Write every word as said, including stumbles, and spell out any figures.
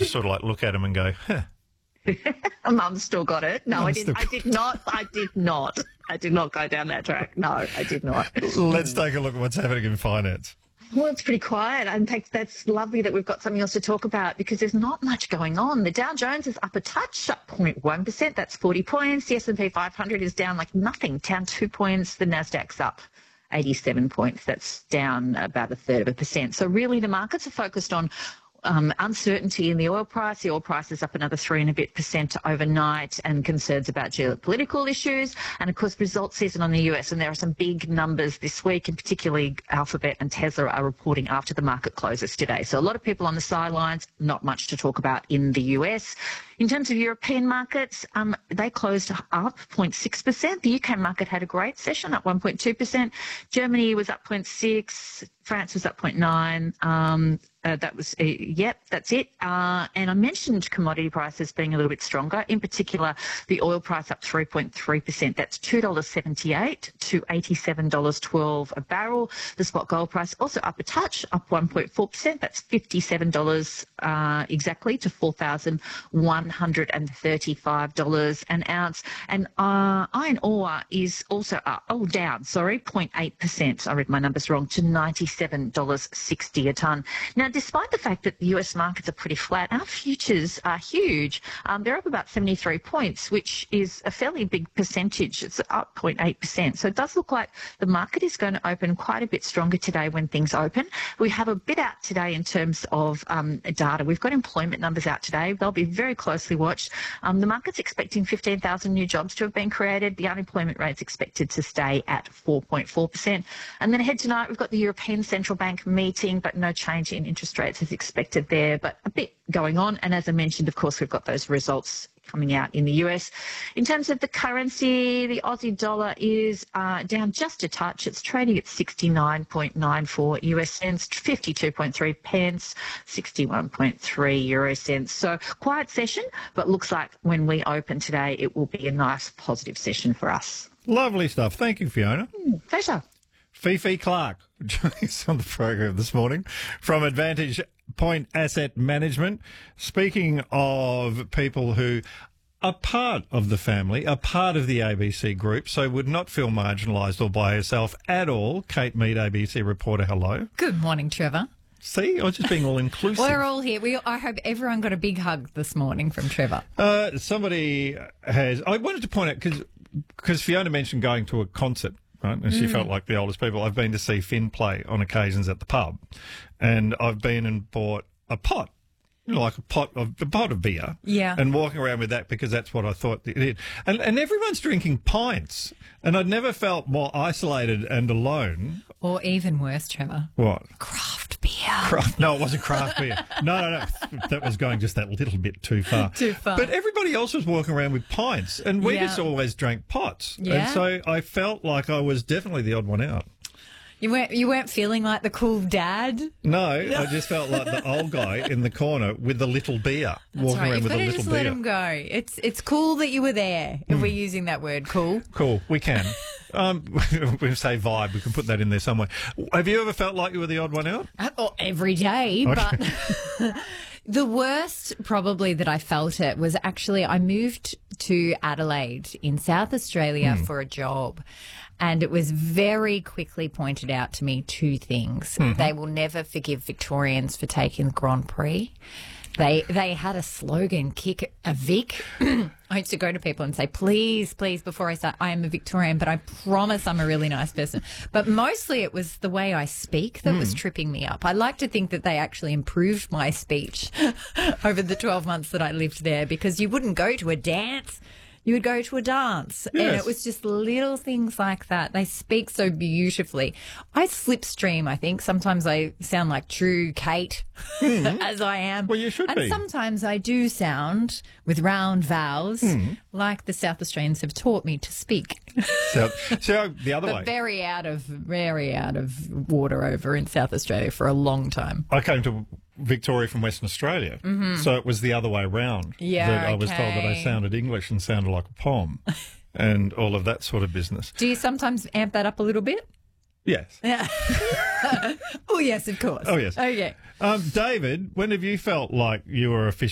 just sort of like look at them and go, huh. Mum still got it. No, Mum I didn't. I did not. I did not. I did not go down that track. No, I did not. Let's take a look at what's happening in finance. Well, it's pretty quiet. In fact, that's lovely that we've got something else to talk about because there's not much going on. The Dow Jones is up a touch, up zero point one percent. That's forty points. The S and P five hundred is down like nothing, down two points. The Nasdaq's up eighty-seven points. That's down about a third of a percent. So really the markets are focused on Um, uncertainty in the oil price. The oil price is up another three and a bit percent overnight, and concerns about geopolitical issues. And of course, results season on the U S. And there are some big numbers this week, and particularly Alphabet and Tesla are reporting after the market closes today. So a lot of people on the sidelines, not much to talk about in the U S. In terms of European markets, um, they closed up zero point six percent. The U K market had a great session, up one point two percent. Germany was up zero point six. France was up zero point nine. Um, uh, that was, uh, yep, that's it. Uh, and I mentioned commodity prices being a little bit stronger. In particular, the oil price up three point three percent. That's two dollars seventy-eight to eighty-seven dollars twelve a barrel. The spot gold price also up a touch, up one point four percent. That's fifty-seven dollars uh, exactly to four thousand one hundred thirty-five dollars an ounce. And uh, iron ore is also up, oh, down, sorry, zero point eight percent. I read my numbers wrong, to ninety-seven dollars sixty a tonne. Now, despite the fact that the U S markets are pretty flat, our futures are huge. Um, they're up about seventy-three points, which is a fairly big percentage. It's up zero point eight percent. So it does look like the market is going to open quite a bit stronger today when things open. We have a bit out today in terms of um, data. We've got employment numbers out today. They'll be very closely watched. Um, the market's expecting fifteen thousand new jobs to have been created. The unemployment rate's expected to stay at four point four percent. And then ahead tonight, we've got the European Central Bank meeting, but no change in interest rates as expected there, but a bit going on. And as I mentioned, of course, we've got those results coming out in the U S. In terms of the currency, the Aussie dollar is uh, down just a touch. It's trading at sixty-nine point nine four U S cents, fifty-two point three pence, sixty-one point three euro cents. So quiet session, but looks like when we open today, it will be a nice positive session for us. Lovely stuff. Thank you, Fiona. Mm, pleasure. Fifi Clark joining us on the program this morning from Advantage Point Asset Management. Speaking of people who are part of the family, are part of the A B C group, so would not feel marginalised or by herself at all. Kate Mead, A B C reporter, hello. Good morning, Trevor. See, I was just being all inclusive. We're all here. We, I hope everyone got a big hug this morning from Trevor. Uh, somebody has... I wanted to point out, because because Fiona mentioned going to a concert, right? And she mm. felt like the oldest people. I've been to see Finn play on occasions at the pub, and I've been and bought a pot, you know, like a pot of a pot of beer, yeah, and walking around with that because that's what I thought it did. And and everyone's drinking pints, and I'd never felt more isolated and alone. Or even worse, Trevor. What? Craft beer. Craft? No, it wasn't craft beer. No, no, no. That was going just that little bit too far. Too far. But everybody else was walking around with pints, and we yeah. just always drank pots. Yeah. And so I felt like I was definitely the odd one out. You weren't, you weren't feeling like the cool dad? No, I just felt like the old guy in the corner with the little beer, That's walking right. around with a You've got to little just beer. let him go. It's, it's cool that you were there, if Mm. we're using that word, cool. Cool, we can. um, we say vibe, we can put that in there somewhere. Have you ever felt like you were the odd one out? Uh, oh, every day, Okay. but... The worst probably that I felt it was actually I moved to Adelaide in South Australia Mm. for a job, and it was very quickly pointed out to me two things. Mm-hmm. They will never forgive Victorians for taking the Grand Prix. They they had a slogan, kick a Vic. I used to go to people and say, please, please, before I start, I am a Victorian, but I promise I'm a really nice person. But mostly it was the way I speak that mm. was tripping me up. I like to think that they actually improved my speech over the twelve months that I lived there, because you wouldn't go to a dance. You would go to a dance. Yes. And it was just little things like that. They speak so beautifully. I slipstream, I think. Sometimes I sound like true Kate, mm. as I am. Well, you should and be. And sometimes I do sound with round vowels, mm. like the South Australians have taught me to speak. So, so the other but way. very out of, very out of water over in South Australia for a long time. I came to Victoria from Western Australia, mm-hmm. so it was the other way round. Yeah, that I was okay. told that I sounded English and sounded like a pom, and all of that sort of business. Do you sometimes amp that up a little bit? Yes. Yeah. Oh yes, of course. Oh yes. Okay. Um, David, when have you felt like you were a fish